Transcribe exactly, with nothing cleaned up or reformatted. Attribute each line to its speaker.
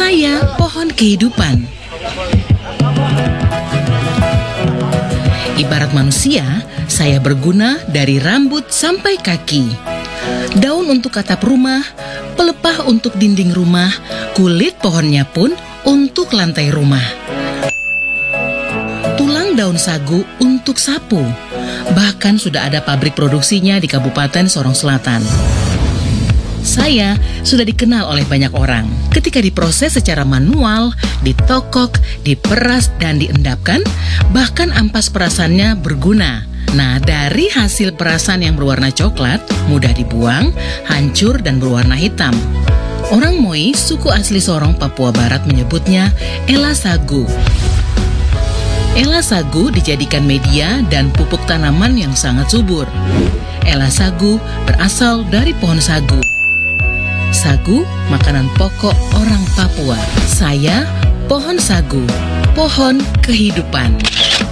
Speaker 1: Saya pohon kehidupan. Ibarat manusia, saya berguna dari rambut sampai kaki. Daun untuk atap rumah, pelepah untuk dinding rumah, kulit pohonnya pun untuk lantai rumah. Tulang daun sagu untuk sapu. Bahkan sudah ada pabrik produksinya di Kabupaten Sorong Selatan. Saya sudah dikenal oleh banyak orang. Ketika diproses secara manual, ditokok, diperas, dan diendapkan, bahkan ampas perasannya berguna. Nah, dari hasil perasan yang berwarna coklat, mudah dibuang, hancur, dan berwarna hitam. Orang Moi, suku asli Sorong, Papua Barat menyebutnya ela sagu. Ela sagu dijadikan media dan pupuk tanaman yang sangat subur. Ela sagu berasal dari pohon sagu. Sagu, makanan pokok orang Papua. Saya, pohon sagu, pohon kehidupan.